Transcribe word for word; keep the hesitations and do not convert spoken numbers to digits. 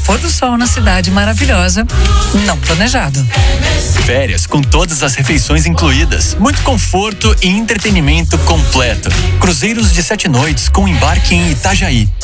pôr do sol na cidade maravilhosa, não planejado. Férias com todas as refeições incluídas, muito conforto e entretenimento completo. Cruzeiros de sete noites com embarque em Itajaí.